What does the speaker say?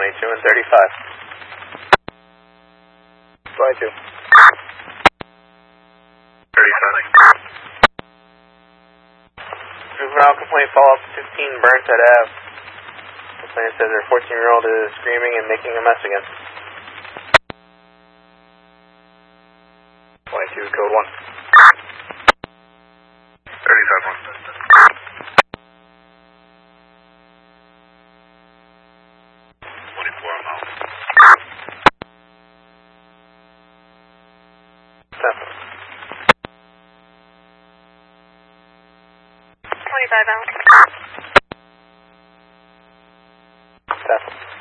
22 and 35. 22. 35. Juvenile complaint follow-up 15 Burnside Ave. Complainant says their 14-year-old is screaming and making a mess again. 22, code 1. 35 1. 24, I'm out. 10. 25 out. 10.